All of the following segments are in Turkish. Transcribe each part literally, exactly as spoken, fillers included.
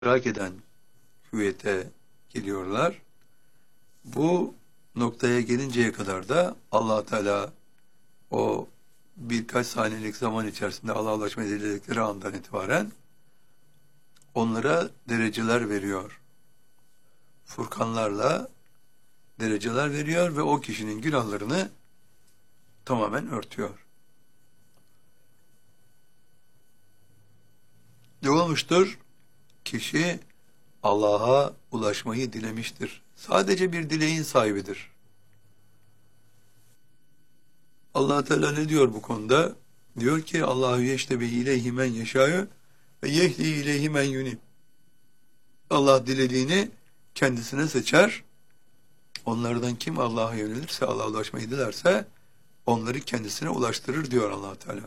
merak eden hüviyete geliyorlar. Bu noktaya gelinceye kadar da Allah Teala o birkaç saniyelik zaman içerisinde Allah'a ulaşmayı diledikleri andan itibaren onlara dereceler veriyor. Furkanlarla dereceler veriyor ve o kişinin günahlarını tamamen örtüyor. Ne olmuştur? Kişi Allah'a ulaşmayı dilemiştir. Sadece bir dileğin sahibidir. Allah Teala ne diyor bu konuda? Diyor ki Allahu yeştebi ileyhi men yeşâ'u ve yehdi ileyhi men yunib. Allah dilediğini kendisine seçer. Onlardan kim Allah'a yönelirse, Allah'a ulaşmayı dilerse onları kendisine ulaştırır diyor Allah Teala.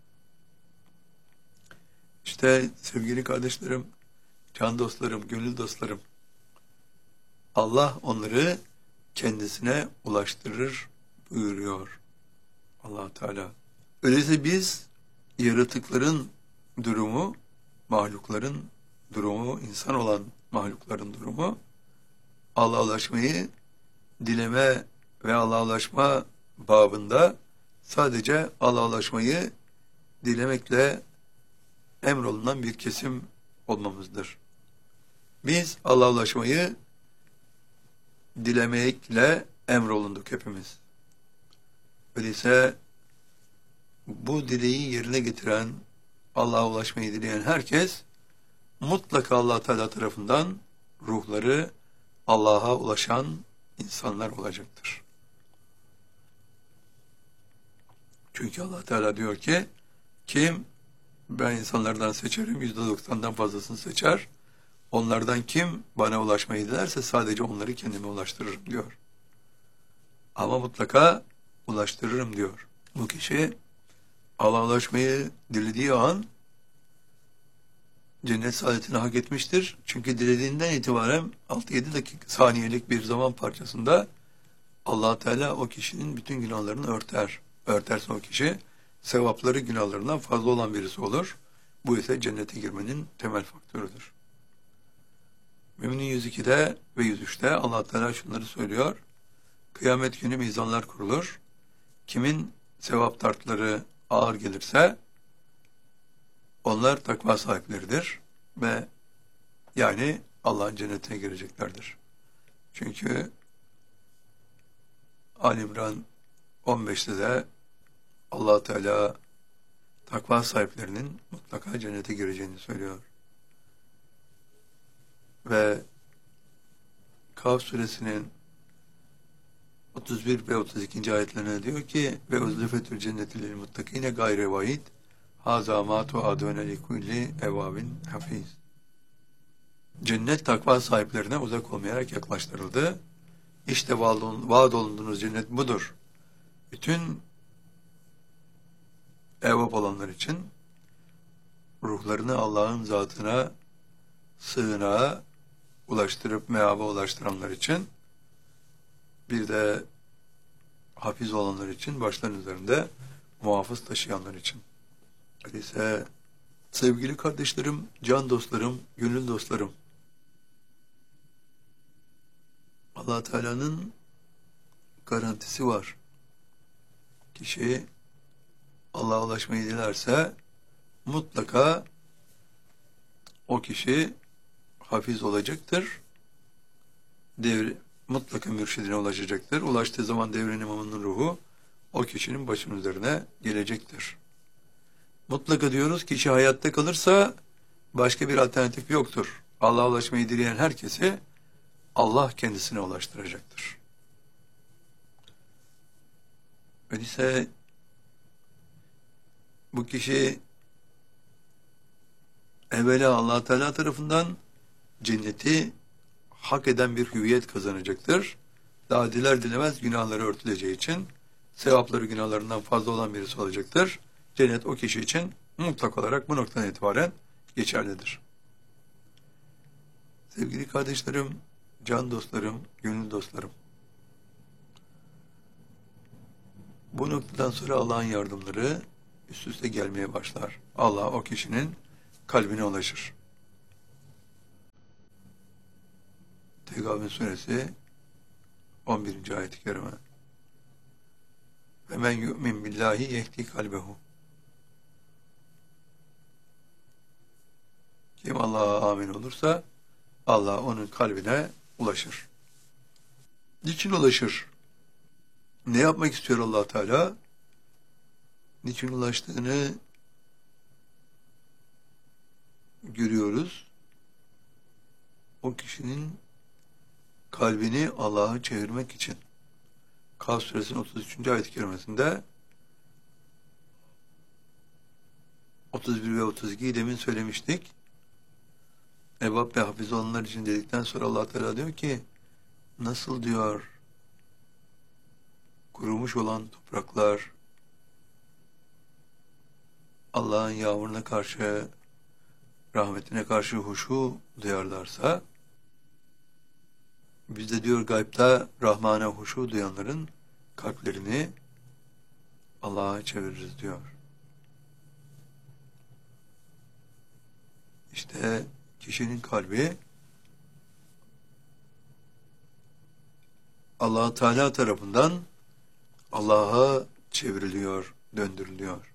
İşte sevgili kardeşlerim, can dostlarım, gönül dostlarım, Allah onları kendisine ulaştırır buyuruyor Allah Teala. Öyleyse biz yaratıkların durumu, mahlukların durumu, insan olan mahlukların durumu, Allah'a ulaşmayı dileme ve Allah'a ulaşma babında sadece Allah'a ulaşmayı dilemekle emrolunan bir kesim olmamızdır. Biz Allah'a ulaşmayı dilemekle emrolunduk hepimiz. Öyleyse bu dileği yerine getiren, Allah'a ulaşmayı dileyen herkes mutlaka Allah Teala tarafından ruhları Allah'a ulaşan insanlar olacaktır. Çünkü Allah Teala diyor ki kim ben insanlardan seçerim, yüzde doksandan fazlasını seçer. Onlardan kim bana ulaşmayı dilerse sadece onları kendime ulaştırırım diyor. Ama mutlaka ulaştırırım diyor. Bu kişi Allah'a ulaşmayı dilediği an cennet saadetini hak etmiştir. Çünkü dilediğinden itibaren altı yedi dakika saniyelik bir zaman parçasında Allah Teala o kişinin bütün günahlarını örter. Örterse o kişi sevapları günahlarından fazla olan birisi olur. Bu ise cennete girmenin temel faktörüdür. Mümin yüz iki'de ve yüz üç'te Allah Teala şunları söylüyor. Kıyamet günü mizanlar kurulur. Kimin sevap tartları ağır gelirse onlar takva sahipleridir ve yani Allah'ın cennetine gireceklerdir. Çünkü Ali İmran on beş'te de Allah Teala takva sahiplerinin mutlaka cennete gireceğini söylüyor. Ve Kaf suresinin otuz bir ve otuz ikinci ayetlerine diyor ki ve uzlifetül cenneti lil muttakine gayre vaid haza ma tuadune li kulli evabin hafiz. Cennet takva sahiplerine uzak olmayarak yaklaştırıldı. İşte vaad olunduğunuz cennet budur. Bütün evap olanlar için ruhlarını Allah'ın zatına sığınağa ulaştırıp meaba ulaştıranlar için bir de hafiz olanlar için başların üzerinde muhafız taşıyanlar için. Öyleyse sevgili kardeşlerim, can dostlarım, gönül dostlarım, Allah Teala'nın garantisi var. Kişi Allah'a ulaşmayı dilerse mutlaka o kişi hafiz olacaktır. Devri, mutlaka mürşidine ulaşacaktır. Ulaştığı zaman devrin imamının ruhu o kişinin başının üzerine gelecektir. Mutlaka diyoruz kişi hayatta kalırsa başka bir alternatif yoktur. Allah'a ulaşmayı dileyen herkesi Allah kendisine ulaştıracaktır. Öyleyse bu kişi evvela Allah Teala tarafından cenneti hak eden bir hüviyet kazanacaktır. Daha diler dilemez günahları örtüleceği için sevapları günahlarından fazla olan birisi olacaktır. Cennet o kişi için mutlak olarak bu noktadan itibaren geçerlidir. Sevgili kardeşlerim, can dostlarım, gönül dostlarım, bu noktadan sonra Allah'ın yardımları üst üste gelmeye başlar. Allah o kişinin kalbine ulaşır. Tegabün suresi on birinci ayet-i kerime. Ve men yu'min billahi yehdi kalbehu. Kim Allah'a amin olursa Allah onun kalbine ulaşır. Niçin ulaşır? Ne yapmak istiyor Allah Teala? Niçin ulaştığını görüyoruz. O kişinin kalbini Allah'a çevirmek için. Kaf suresinin otuz üçüncü ayet-i kerimesinde otuz bir ve otuz ikiyi demin söylemiştik. Ebab ve hafiz olanlar için dedikten sonra Allah Teala diyor ki, nasıl diyor kurumuş olan topraklar Allah'ın yağmuruna karşı, rahmetine karşı huşu duyarlarsa, biz de diyor gaybta Rahman'a huşu duyanların kalplerini Allah'a çeviririz diyor. İşte kişinin kalbi Allah Teala tarafından Allah'a çevriliyor, döndürülüyor.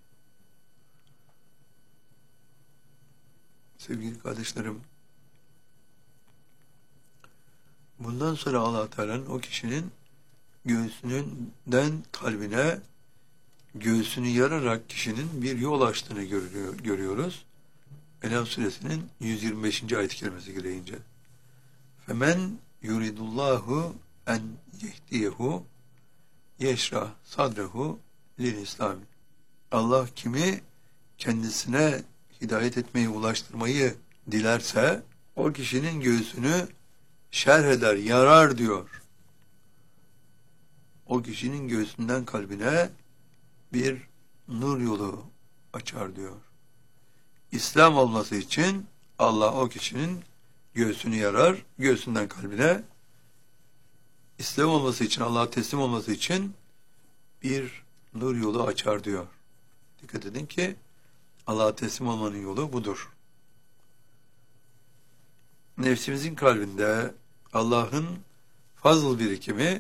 Sevgili kardeşlerim, bundan sonra Allah Teala'nın o kişinin göğsünden kalbine göğsünü yararak kişinin bir yol açtığını görüyor, görüyoruz. Enam suresinin yüz yirmi beşinci ayet-i kerimesi gereğince. Femen yuridullahu en yehdiyehu yeşrah sadrehu lil İslam. Allah kimi kendisine hidayet etmeyi, ulaştırmayı dilerse o kişinin göğsünü şerh eder, yarar diyor. O kişinin göğsünden kalbine bir nur yolu açar diyor. İslam olması için Allah o kişinin göğsünü yarar, göğsünden kalbine. İslam olması için, Allah'a teslim olması için bir nur yolu açar diyor. Dikkat edin ki Allah'a teslim olmanın yolu budur. Nefsimizin kalbinde Allah'ın fazıl birikimi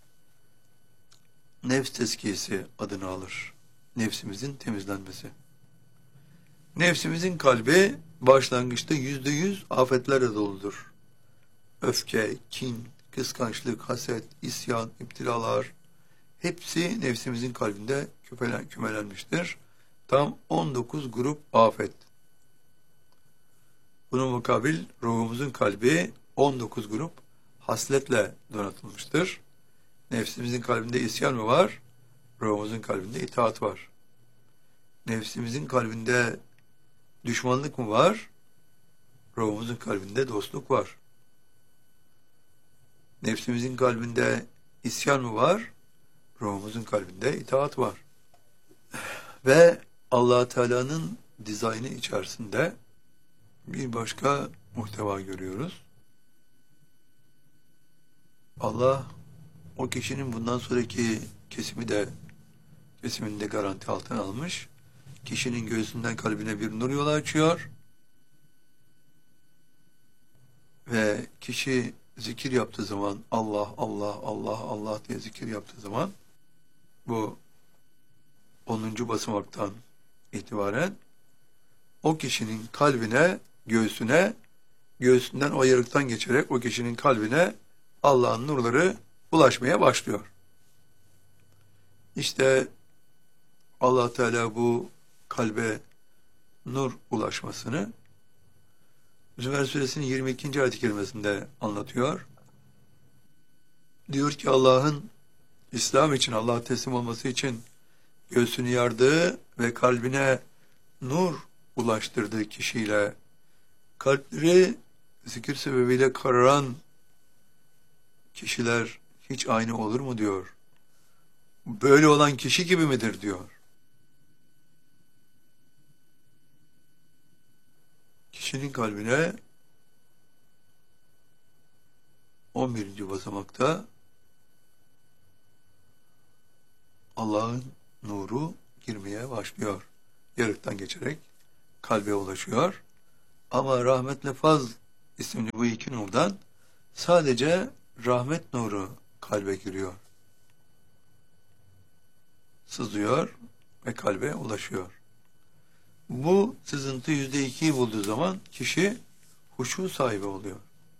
nefs tezkiyesi adını alır. Nefsimizin temizlenmesi. Nefsimizin kalbi başlangıçta yüzde yüz afetlerle doludur. Öfke, kin, kıskançlık, haset, isyan, iptilalar hepsi nefsimizin kalbinde küpelen, kümelenmiştir. Tam on dokuz grup afet. Bunun mukabil ruhumuzun kalbi on dokuz grup hasletle donatılmıştır. Nefsimizin kalbinde isyan mı var? Ruhumuzun kalbinde itaat var. Nefsimizin kalbinde düşmanlık mı var? Ruhumuzun kalbinde dostluk var. Nefsimizin kalbinde isyan mı var? Ruhumuzun kalbinde itaat var. Ve Allah Teala'nın dizaynı içerisinde bir başka muhteva görüyoruz. Allah o kişinin bundan sonraki kesimi de kesimini de garanti altına almış. Kişinin göğsünden kalbine bir nur yolu açıyor. Ve kişi zikir yaptığı zaman Allah, Allah, Allah, Allah diye zikir yaptığı zaman bu onuncu basamaktan itibaren o kişinin kalbine, göğsüne, göğsünden o yarıktan geçerek o kişinin kalbine Allah'ın nurları ulaşmaya başlıyor. İşte Allah Teala bu kalbe nur ulaşmasını Zümer suresinin yirmi ikinci ayet-i kerimesinde anlatıyor. Diyor ki Allah'ın İslam için, Allah'a teslim olması için göğsünü yardığı ve kalbine nur ulaştırdığı kişiyle kalpleri zikir sebebiyle kararan kişiler hiç aynı olur mu diyor. Böyle olan kişi gibi midir diyor. Kişinin kalbine on birinci basamakta Allah'ın nuru girmeye başlıyor. Yarıktan geçerek kalbe ulaşıyor. Ama rahmetle faz isimli bu iki nurdan Sadece rahmet nuru kalbe giriyor. Sızıyor ve kalbe ulaşıyor. Bu sızıntı yüzde ikiyi bulduğu zaman kişi huşu sahibi oluyor.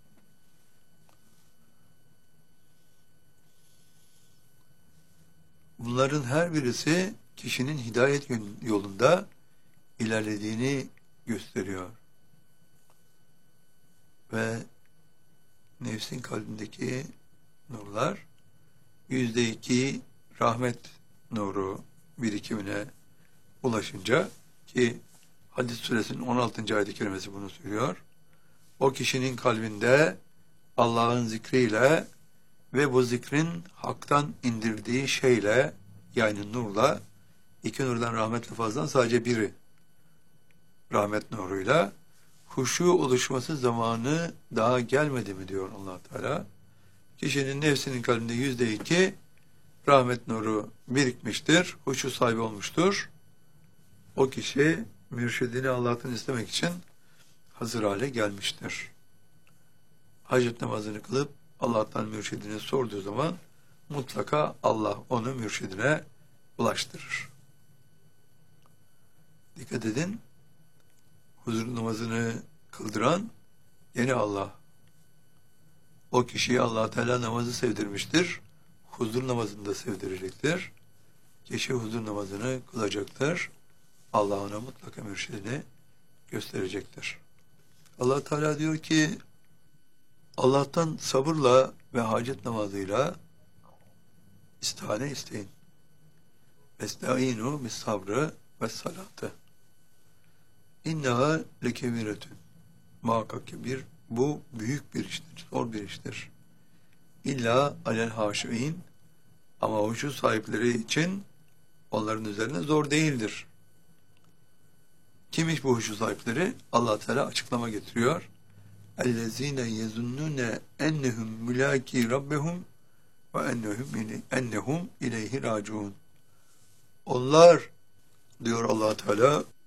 Bunların her birisi kişinin hidayet yolunda ilerlediğini gösteriyor. Ve nefsin kalbindeki nurlar yüzde iki rahmet nuru birikimine ulaşınca, ki Hadid suresinin on altıncı ayet-i kerimesi bunu söylüyor. O kişinin kalbinde Allah'ın zikriyle ve bu zikrin haktan indirdiği şeyle, yani nurla, iki nurdan rahmetle fazladan sadece biri rahmet nuruyla huşu oluşması zamanı daha gelmedi mi diyor Allah Teala. Kişinin nefsinin kalbinde yüzde iki rahmet nuru birikmiştir, huşu sahibi olmuştur. O kişi mürşidini Allah'tan istemek için hazır hale gelmiştir. Hacet namazını kılıp Allah'tan mürşidini sorduğu zaman mutlaka Allah onu mürşidine ulaştırır. Dikkat edin, huzur namazını kıldıran yine Allah. O kişiye Allah Teala namazı sevdirmiştir. Huzur namazını da sevdirecektir. Kişi huzur namazını kılacaktır. Allah ona mutlaka mürşidini gösterecektir. Allah Teala diyor ki, Allah'tan sabırla ve hacet namazıyla istihane isteyin. Estağinu bis sabrı ve salatı. İnneha lekebiretün. Muhakkak ki bir, bu büyük bir iştir, zor bir iştir. İlla alel haşiin, ama huşu sahipleri için onların üzerine zor değildir. Kimmiş bu huşu sahipleri? Allah Teala açıklama getiriyor. اَلَّذ۪ينَ يَزُنُّونَ اَنَّهُمْ مُلَاكِي رَبَّهُمْ وَاَنَّهُمْ اَنَّهُمْ اِلَيْهِ رَاجُونَ. Onlar, diyor Allah Teala,